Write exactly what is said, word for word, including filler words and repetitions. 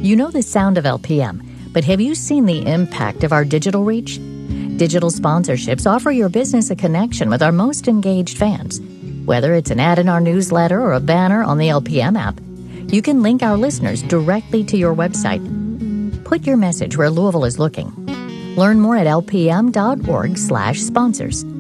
You know the sound of L P M, but have you seen the impact of our digital reach? Digital sponsorships offer your business a connection with our most engaged fans. Whether it's an ad in our newsletter or a banner on the L P M app, you can link our listeners directly to your website. Put your message where Louisville is looking. Learn more at lpm.org slash sponsors.